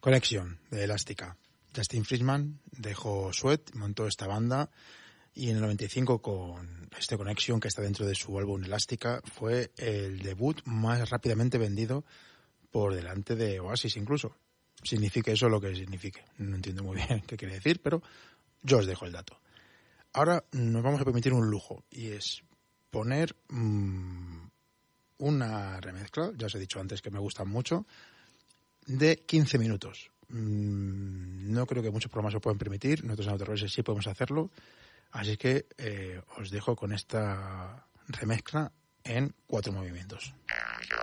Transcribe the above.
Connection, de Elástica. Justin Friedman dejó Sweat, montó esta banda y en el 95 con este Connection, que está dentro de su álbum Elástica, fue el debut más rápidamente vendido por delante de Oasis incluso. Signifique eso lo que signifique. No entiendo muy bien qué quiere decir, pero yo os dejo el dato. Ahora nos vamos a permitir un lujo y es poner una remezcla, ya os he dicho antes que me gustan mucho, de 15 minutos. No creo que muchos programas se puedan permitir, nosotros en Autoroles sí podemos hacerlo, así que os dejo con esta remezcla en 4 movimientos.